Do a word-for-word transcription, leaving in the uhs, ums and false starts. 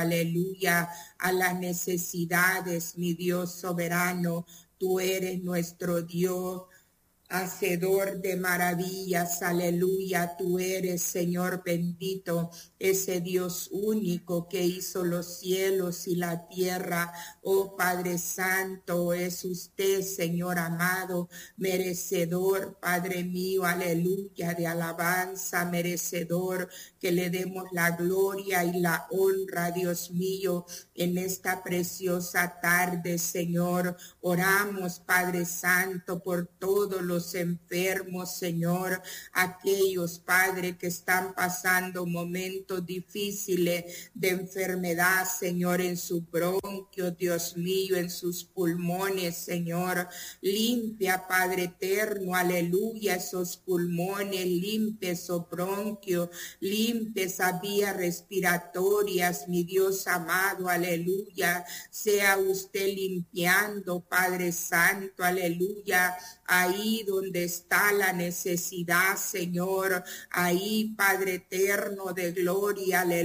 aleluya, a las necesidades, mi Dios soberano. Tú eres nuestro Dios, hacedor de maravillas, aleluya. Tú eres, Señor bendito, ese Dios único que hizo los cielos y la tierra. Oh Padre Santo, es usted, Señor amado, merecedor, Padre mío, aleluya, de alabanza, merecedor, que le demos la gloria y la honra, Dios mío, en esta preciosa tarde, Señor. Oramos, Padre Santo, por todos los enfermos, Señor, aquellos, Padre, que están pasando momentos difíciles de enfermedad, Señor, en su bronquio, Dios mío, en sus pulmones, Señor. Limpia, Padre eterno, aleluya, esos pulmones, limpia esos bronquios, limpia esas vías respiratorias, mi Dios amado, aleluya. Sea usted limpiando, Padre Santo, aleluya, ahí donde está la necesidad, Señor, ahí, Padre eterno de gloria, aleluya.